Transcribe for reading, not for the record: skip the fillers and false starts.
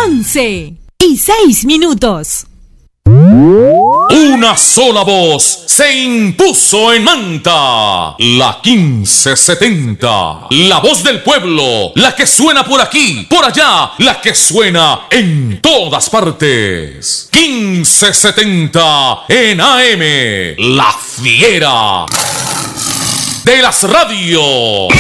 11:06. Una sola voz se impuso en Manta, la 1570, la voz del pueblo, la que suena por aquí, por allá, la que suena en todas partes. 1570 en AM, la fiera de las radios.